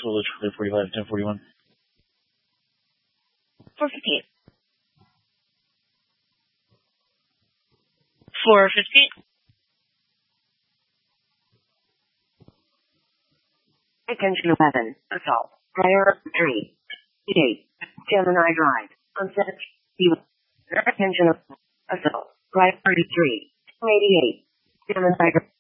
Twilio, Charlie 45, 1041. 458. 458. Attention 11. Assault. Priority 3. 8. Gemini Drive. Unset. Attention. Assault. Priority 3. 88. Gemini Drive.